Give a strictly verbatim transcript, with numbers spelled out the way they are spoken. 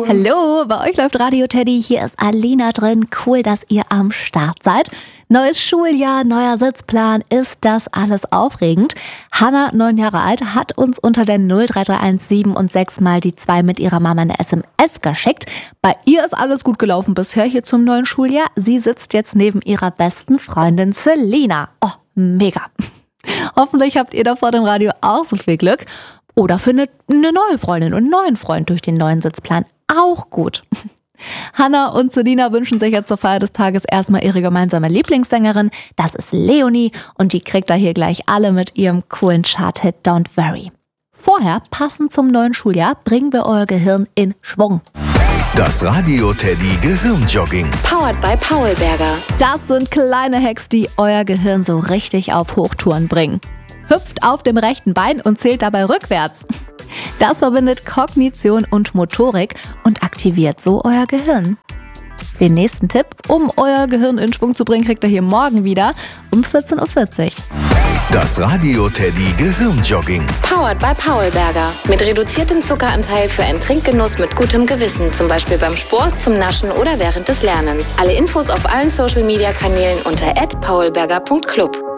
Hallo, bei euch läuft Radio Teddy. Hier ist Alina drin. Cool, dass ihr am Start seid. Neues Schuljahr, neuer Sitzplan. Ist das alles aufregend? Hanna, neun Jahre alt, hat uns unter der null drei drei eins sieben und sechs mal die zwei mit ihrer Mama eine S M S geschickt. Bei ihr ist alles gut gelaufen bisher hier zum neuen Schuljahr. Sie sitzt jetzt neben ihrer besten Freundin Selina. Oh, mega. Hoffentlich habt ihr da vor dem Radio auch so viel Glück. Oder findet eine neue Freundin und einen neuen Freund durch den neuen Sitzplan auch gut. Hanna und Selina wünschen sich jetzt zur Feier des Tages erstmal ihre gemeinsame Lieblingssängerin. Das ist Leonie und die kriegt da hier gleich alle mit ihrem coolen Chart-Hit Don't Worry. Vorher, passend zum neuen Schuljahr, bringen wir euer Gehirn in Schwung. Das Radio Teddy Gehirnjogging. Powered by Paulberger. Das sind kleine Hacks, die euer Gehirn so richtig auf Hochtouren bringen. Hüpft auf dem rechten Bein und zählt dabei rückwärts. Das verbindet Kognition und Motorik und aktiviert so euer Gehirn. Den nächsten Tipp, um euer Gehirn in Schwung zu bringen, kriegt ihr hier morgen wieder um vierzehn Uhr vierzig. Das Radio Teddy Gehirnjogging. Powered by Paulberger. Mit reduziertem Zuckeranteil für einen Trinkgenuss mit gutem Gewissen. Zum Beispiel beim Sport, zum Naschen oder während des Lernens. Alle Infos auf allen Social Media Kanälen unter at paulberger punkt club.